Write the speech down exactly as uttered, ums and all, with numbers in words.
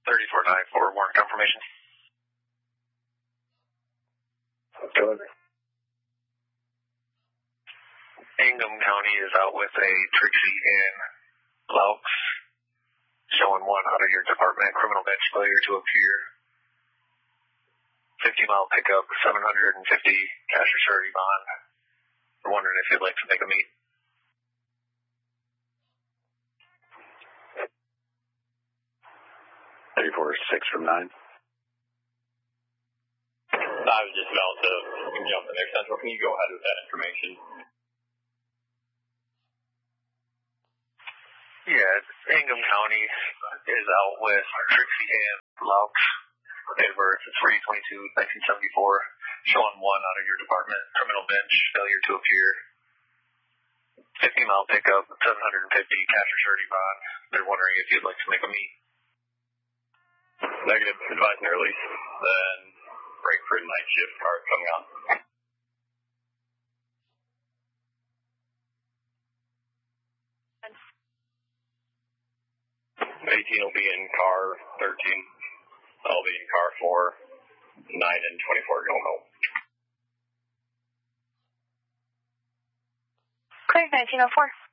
thirty-four nine for warrant confirmation. Go ahead. Ingham County is out with a Trixie in Laux, showing one out of your department, criminal bench failure to appear. fifty mile pickup, seven hundred fifty cash or surety bond. We're wondering if you'd like to make a meet. thirty-four six from nine. I was just about to jump in there, Central. Can you go ahead with that information? Yeah, Ingham County is out with Trixie and Laux. Edwards, it's three twenty-two nineteen seventy-four, showing one out of your department, criminal bench, failure to appear. fifty mile pickup, seven hundred fifty cash or surety bond. They're wondering if you'd like to make a meet. Negative, advise and release. Then break for night shift card coming on. eighteen will be in car thirteen. I'll be in car four. nine and twenty-four going home. Clear nineteen oh four.